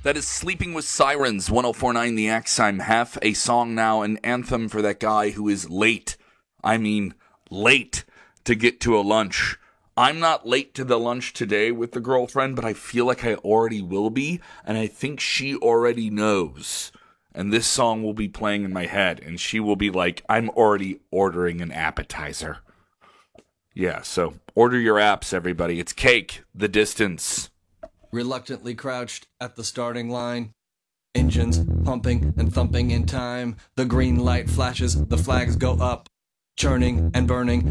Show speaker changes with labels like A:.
A: That is Sleeping with Sirens, 1049 The X. I'm half a song now, an anthem for that guy who is late. I mean, late to get to a lunch. I'm not late to the lunch today with the girlfriend, but I feel like I already will be, and I think she already knows. And this song will be playing in my head, and she will be like, I'm already ordering an appetizer. Yeah, so order your apps, everybody. It's Cake, The Distance.
B: Reluctantly crouched at the starting line. Engines pumping and thumping in time. The green light flashes, the flags go up. Churning and burning